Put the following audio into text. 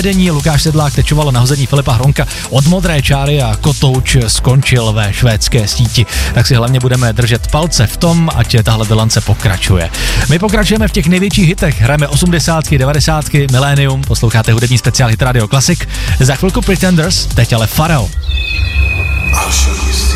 vedení, Lukáš Sedlák tečoval na hození Filipa Hronka od modré čáry a kotouč skončil ve švédské síti. Tak si hlavně budeme držet palce v tom, ať tahle bilance pokračuje. My pokračujeme v těch největších hitech, hrajeme 80, 90, milénium, posloucháte hudební speciál Hit Radio Classic. Za chvilku Pretenders, teď ale Pharrell. I'll show you